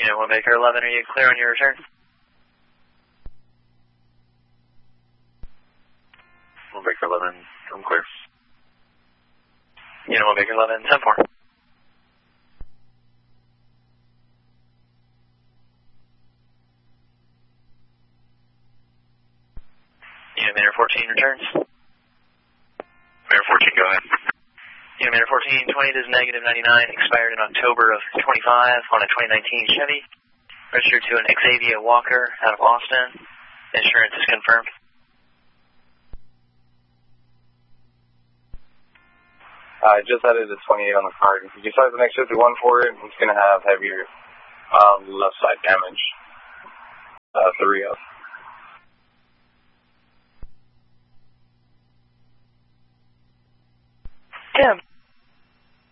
Unit 1 Baker 11, are you clear on your return? 1 Baker 11, I'm clear. Unit 1 Baker 11, 10-4. Unit Manor 14 returns. Manor 14, go ahead. Unit Manor 14, 20 is negative 99, expired in October of 25 on a 2019 Chevy. Registered to an Xavier Walker out of Austin. Insurance is confirmed. I just added a 28 on the card. Could you size the next 51 for it? It's going to have heavier left side damage. 3 of. Tim.